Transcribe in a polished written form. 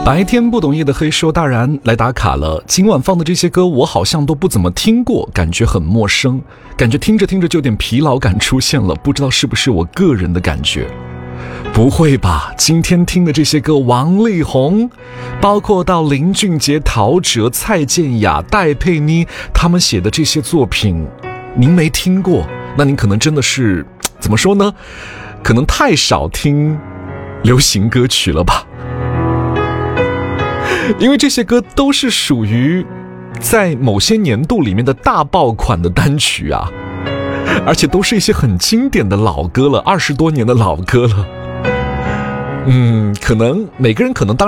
白天不懂夜的黑说大然来打卡了。今晚放的这些歌我好像都不怎么听过，感觉很陌生，感觉听着听着就有点疲劳感出现了，不知道是不是我个人的感觉。不会吧，今天听的这些歌，王力宏，包括到林俊杰、陶喆、蔡健雅、戴佩妮他们写的这些作品，您没听过，那您可能真的是怎么说呢，可能太少听流行歌曲了吧。因为这些歌都是属于在某些年度里面的大爆款的单曲啊，而且都是一些很经典的老歌了，20多年的老歌了。可能每个人可能当